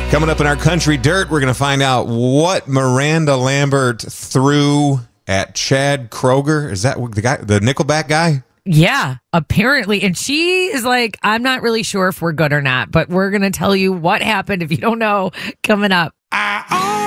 Coming up in our country dirt, we're going to find out what Miranda Lambert threw at Chad Kroeger. Is that the guy, the Nickelback guy? Yeah, apparently. And she is like, I'm not really sure if we're good or not, but we're going to tell you what happened if you don't know coming up. I